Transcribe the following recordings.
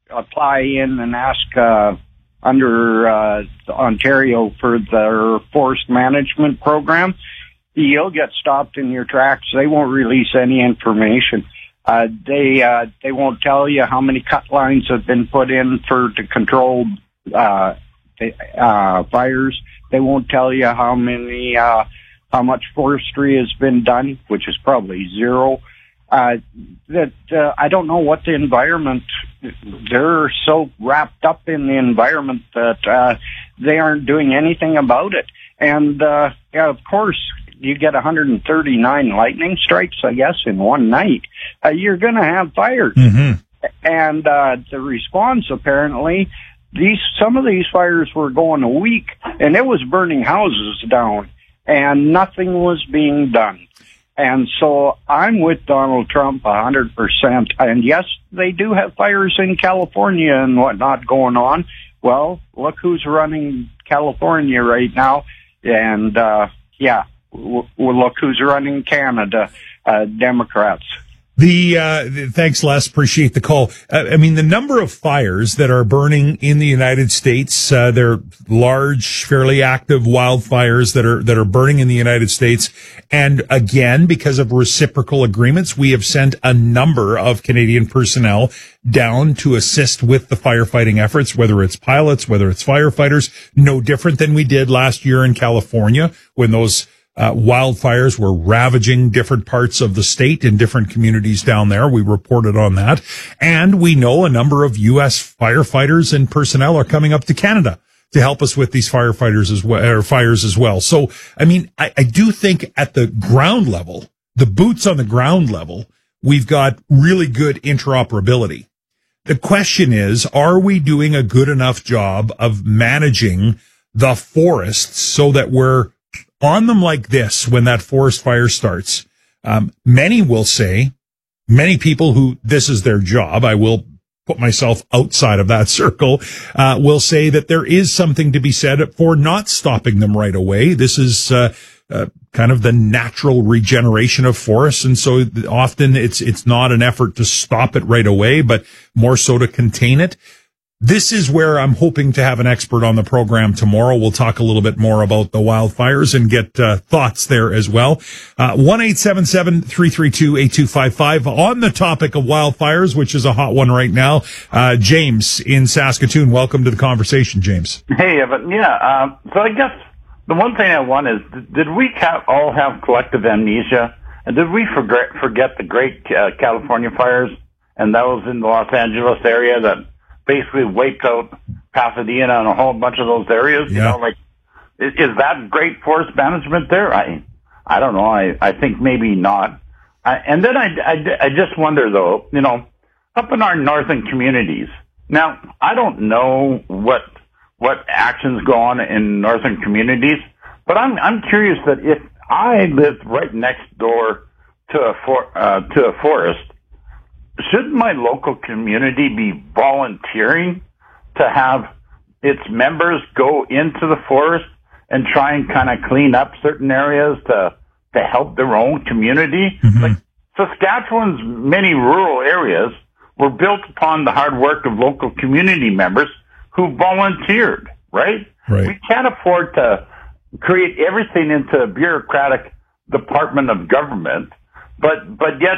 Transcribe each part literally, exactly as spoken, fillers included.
apply in and ask uh, under uh, Ontario for their forest management program, you'll get stopped in your tracks. They won't release any information. Uh, they uh, they won't tell you how many cut lines have been put in for to control uh, the, uh, fires. They won't tell you how many uh, how much forestry has been done, which is probably zero. Uh, that uh, I don't know what the environment. They're so wrapped up in the environment that uh, they aren't doing anything about it. And uh, yeah, of course, you get one hundred thirty-nine lightning strikes, I guess, in one night. Uh, you're going to have fires. Mm-hmm. And uh, the response, apparently, these some of these fires were going a week, and it was burning houses down, and nothing was being done. And so I'm with Donald Trump one hundred percent. And yes, they do have fires in California and whatnot going on. Well, look who's running California right now. And, uh, yeah. Well, look who's running Canada, uh, Democrats. The, uh, thanks, Les. Appreciate the call. Uh, I mean, the number of fires that are burning in the United States, uh, they're large, fairly active wildfires that are, that are burning in the United States. And again, because of reciprocal agreements, we have sent a number of Canadian personnel down to assist with the firefighting efforts, whether it's pilots, whether it's firefighters, no different than we did last year in California when those Uh, wildfires were ravaging different parts of the state in different communities down there. We reported on that. And we know a number of U S firefighters and personnel are coming up to Canada to help us with these firefighters as well, or fires as well. So, I mean, I, I do think at the ground level, the boots on the ground level, we've got really good interoperability. The question is, are we doing a good enough job of managing the forests so that we're on them like this when that forest fire starts? Um, many will say, many people who this is their job, I will put myself outside of that circle, uh, will say that there is something to be said for not stopping them right away. This is uh, uh, kind of the natural regeneration of forests, and so often it's it's not an effort to stop it right away, but more so to contain it. This is where I'm hoping to have an expert on the program tomorrow. We'll talk a little bit more about the wildfires and get uh, thoughts there as well. Uh, one eight seven seven, three three two, eight two five five. On the topic of wildfires, which is a hot one right now, uh, James in Saskatoon. Welcome to the conversation, James. Hey, Evan. Yeah, uh, so I guess the one thing I want is, did we ca- all have collective amnesia? And did we forget, forget the great uh, California fires? And that was in the Los Angeles area that basically wiped out Pasadena and a whole bunch of those areas. Yeah. You know, like, is, is that great forest management there? I, I don't know. I, I think maybe not. I, and then I, I, I just wonder though, you know, up in our northern communities. Now, I don't know what, what actions go on in northern communities, but I'm, I'm curious that if I lived right next door to a for, uh, to a forest, shouldn't my local community be volunteering to have its members go into the forest and try and kind of clean up certain areas to to help their own community? Mm-hmm. Like Saskatchewan's many rural areas were built upon the hard work of local community members who volunteered, right? Right. We can't afford to create everything into a bureaucratic department of government, but but yet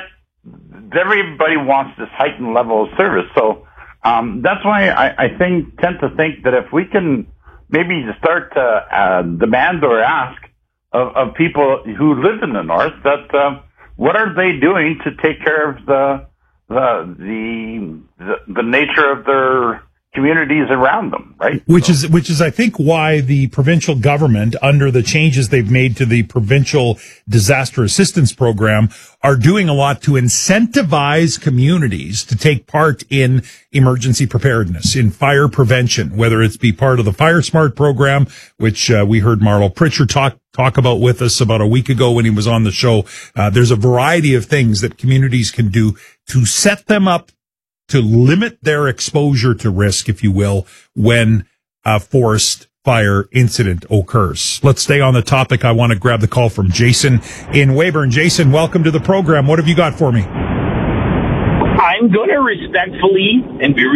everybody wants this heightened level of service. So um, that's why I, I think tend to think that if we can maybe start to uh, demand or ask of, of people who live in the north that uh, what are they doing to take care of the the the the, the nature of their communities around them, right? Which so. is, which is, I think, why the provincial government, under the changes they've made to the provincial disaster assistance program, are doing a lot to incentivize communities to take part in emergency preparedness, in fire prevention, whether it's be part of the Fire Smart program, which uh, we heard Marlo Pritchard talk talk about with us about a week ago when he was on the show. Uh, there's a variety of things that communities can do to set them up to limit their exposure to risk, if you will, when a forest fire incident occurs. Let's stay on the topic. I want to grab the call from Jason in Weyburn. Jason, welcome to the program. What have you got for me? I'm going to respectfully and be